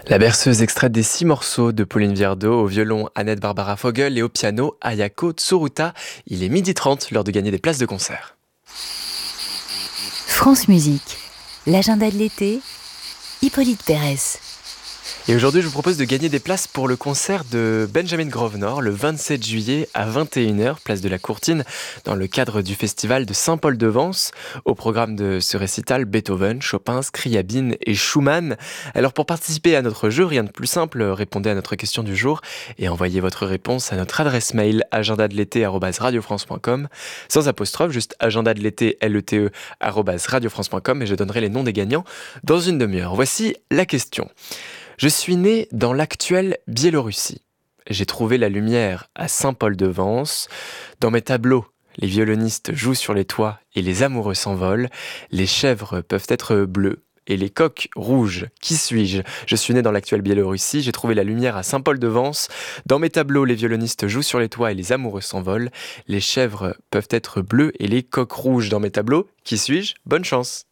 La berceuse extraite des 6 morceaux de Pauline Viardot, au violon Annette Barbara Fogel et au piano Ayako Tsuruta. Il est 12h30, l'heure de gagner des places de concert. France Musique, l'agenda de l'été, Hippolyte Pérez. Et aujourd'hui, je vous propose de gagner des places pour le concert de Benjamin Grosvenor le 27 juillet à 21h, place de la Courtine, dans le cadre du festival de Saint-Paul-de-Vence. Au programme de ce récital, Beethoven, Chopin, Scriabine et Schumann. Alors pour participer à notre jeu, rien de plus simple, répondez à notre question du jour et envoyez votre réponse à notre adresse mail agendadelété@radiofrance.com, sans apostrophe, juste agendadelété, LETE, @radiofrance.com, et je donnerai les noms des gagnants dans une demi-heure. Voici la question. Je suis né dans l'actuelle Biélorussie. J'ai trouvé la lumière à Saint-Paul-de-Vence. Dans mes tableaux, les violonistes jouent sur les toits et les amoureux s'envolent. Les chèvres peuvent être bleues et les coqs rouges. Qui suis-je ? Je suis né dans l'actuelle Biélorussie. J'ai trouvé la lumière à Saint-Paul-de-Vence. Dans mes tableaux, les violonistes jouent sur les toits et les amoureux s'envolent. Les chèvres peuvent être bleues et les coqs rouges. Dans mes tableaux, qui suis-je ? Bonne chance.